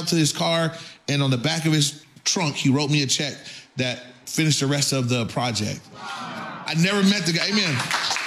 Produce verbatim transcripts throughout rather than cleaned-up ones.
out to his car, and on the back of his trunk, he wrote me a check that finished the rest of the project. I never met the guy. Amen.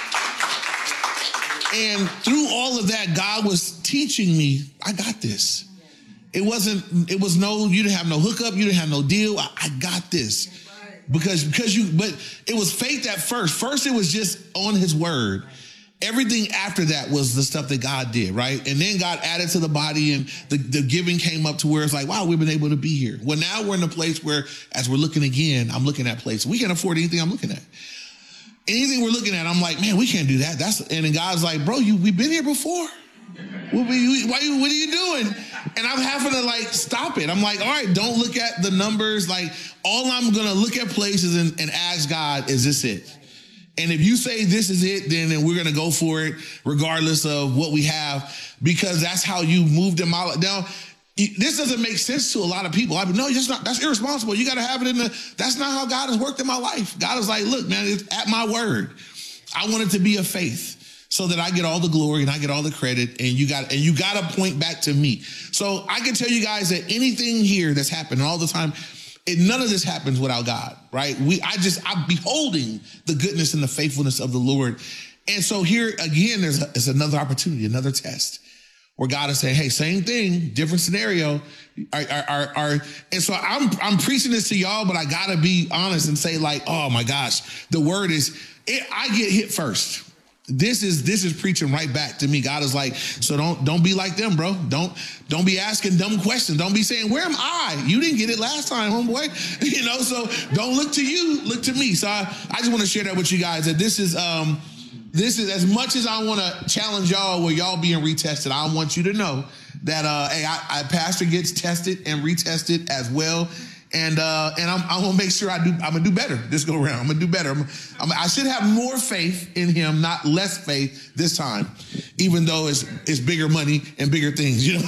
And through all of that, God was teaching me, I got this. It wasn't, it was no, you didn't have no hookup, you didn't have no deal. I, I got this. Because, because you, but it was faith at first. First, it was just on his word. Everything after that was the stuff that God did, right? And then God added to the body, and the, the giving came up to where it's like, wow, we've been able to be here. Well, now we're in a place where, as we're looking again, I'm looking at places. We can't afford anything I'm looking at. Anything we're looking at, I'm like, man, we can't do that. That's and then God's like, bro, you we've been here before. What, we, why, what are you doing? And I'm having to like stop it. I'm like, all right, don't look at the numbers. Like, all I'm gonna look at places and, and ask God, is this it? And if you say this is it, then, then we're going to go for it regardless of what we have, because that's how you moved in my life. Now, this doesn't make sense to a lot of people. I mean, no, that's not, that's irresponsible. You got to have it in the, that's not how God has worked in my life. God is like, look, man, it's at my word. I want it to be a faith so that I get all the glory and I get all the credit, and you got, and you got to point back to me. So I can tell you guys that anything here that's happened all the time, It, none of this happens without God, right? We, I just, I'm beholding the goodness and the faithfulness of the Lord. And so here again, there's, a, there's another opportunity, another test where God is saying, hey, same thing, different scenario. Are, are, are, are, and so I'm, I'm preaching this to y'all, but I gotta be honest and say like, oh my gosh, the word is, it, I get hit first. This is this is preaching right back to me. God is like, so don't don't be like them, bro. Don't don't be asking dumb questions. Don't be saying, where am I? You didn't get it last time, homeboy. You know, so don't look to you, look to me. So I, I just want to share that with you guys, that this is um this is as much as I want to challenge y'all where y'all being retested. I want you to know that uh hey, I, I pastor gets tested and retested as well. And uh, and I'm, I'm gonna make sure I do. I'm gonna do better this go around. I'm gonna do better. I'm, I'm, I should have more faith in him, not less faith this time, even though it's it's bigger money and bigger things, you know.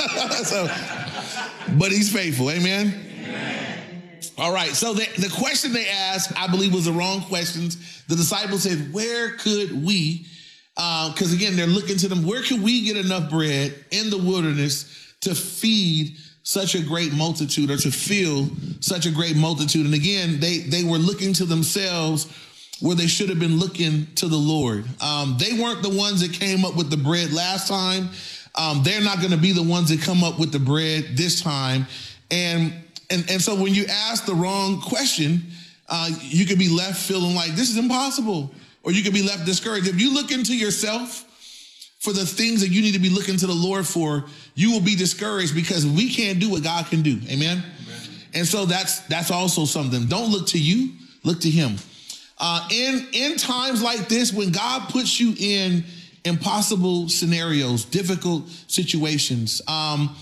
So, but he's faithful, amen. Amen. All right. So the the question they asked, I believe, was the wrong questions. The disciples said, "Where could we?" Because uh, again, they're looking to them. Where could we get enough bread in the wilderness to feed such a great multitude, or to fill such a great multitude? And again, they, they were looking to themselves where they should have been looking to the Lord. Um, they weren't the ones that came up with the bread last time. Um, they're not going to be the ones that come up with the bread this time. And, and, and so when you ask the wrong question, uh, you could be left feeling like this is impossible, or you could be left discouraged. If you look into yourself for the things that you need to be looking to the Lord for, you will be discouraged, because we can't do what God can do. Amen. Amen. And so that's that's also something. Don't look to you, look to him. Uh, in, in times like this, when God puts you in impossible scenarios, difficult situations, um,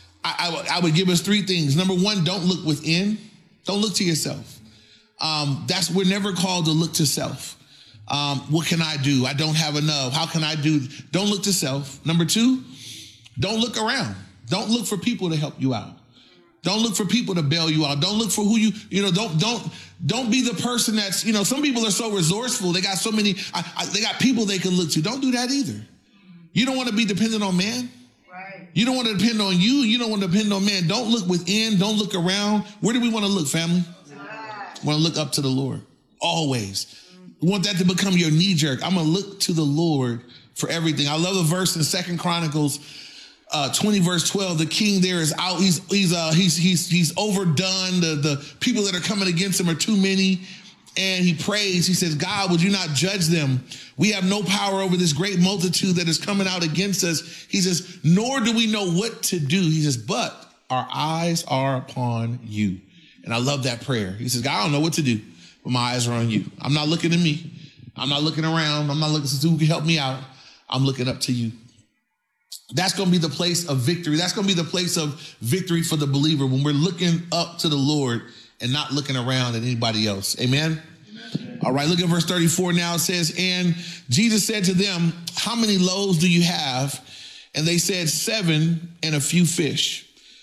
I, I, I would give us three things. Number one, don't look within. Don't look to yourself. Um, that's we're never called to look to self. Um, what can I do? I don't have enough. How can I do? Don't look to self. Number two, don't look around. Don't look for people to help you out. Don't look for people to bail you out. Don't look for who you, you know, don't, don't, don't be the person that's, you know, some people are so resourceful. They got so many, I, I, they got people they can look to. Don't do that either. You don't want to be dependent on man. Right. You don't want to depend on you. You don't want to depend on man. Don't look within. Don't look around. Where do we want to look, family? We want to look up to the Lord. Always. We want that to become your knee jerk. I'm going to look to the Lord for everything. I love a verse in Second Chronicles uh, twenty, verse twelve. The king there is out. He's he's uh, he's he's he's overdone. The the people that are coming against him are too many. And he prays. He says, God, would you not judge them? We have no power over this great multitude that is coming out against us. He says, nor do we know what to do. He says, but our eyes are upon you. And I love that prayer. He says, God, I don't know what to do, but my eyes are on you. I'm not looking at me. I'm not looking around. I'm not looking to see who can help me out. I'm looking up to you. That's going to be the place of victory. That's going to be the place of victory for the believer, when we're looking up to the Lord and not looking around at anybody else. Amen? Amen. All right, look at verse thirty-four now. It says, and Jesus said to them, how many loaves do you have? And they said, seven and a few fish.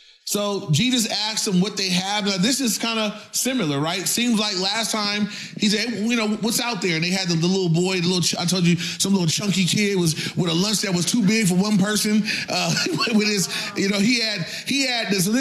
So Jesus asked them what they have. Now, this is kind of similar, right? Seems like last time he said, hey, you know, what's out there? And they had the, the little boy, the little, I told you, some little chunky kid was with a lunch that was too big for one person. Uh, with his, you know, he had, he had this.